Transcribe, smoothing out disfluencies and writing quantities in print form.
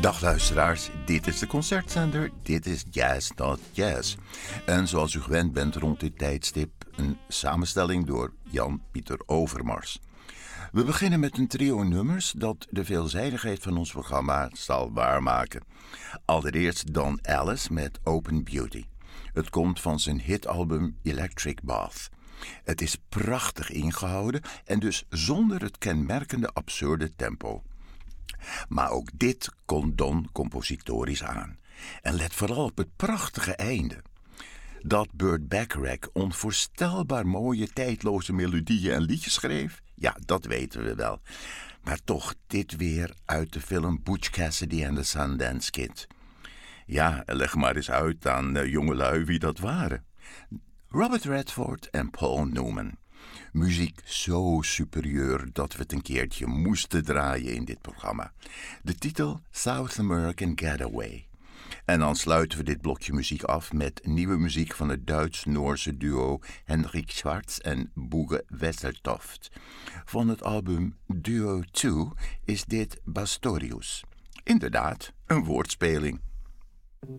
Dag luisteraars, dit is de concertzender, dit is Jazz Not Jazz. En zoals u gewend bent rond dit tijdstip, een samenstelling door Jan-Pieter Overmars. We beginnen met een trio nummers dat de veelzijdigheid van ons programma zal waarmaken. Allereerst Don Alice met Open Beauty. Het komt van zijn hitalbum Electric Bath. Het is prachtig ingehouden en dus zonder het kenmerkende absurde tempo. Maar ook dit kon Don compositorisch aan. En let vooral op het prachtige einde. Dat Burt Bacharach onvoorstelbaar mooie tijdloze melodieën en liedjes schreef, ja, dat weten we wel. Maar toch dit weer uit de film Butch Cassidy and the Sundance Kid. Ja, leg maar eens uit aan jongelui wie dat waren. Robert Redford en Paul Newman. Muziek zo superieur dat we het een keertje moesten draaien in dit programma. De titel South American Getaway. En dan sluiten we dit blokje muziek af met nieuwe muziek van het Duits-Noorse duo Hendrik Schwarz en Boege Wesseltoft. Van het album Duo 2 is dit Bastorius. Inderdaad, een woordspeling.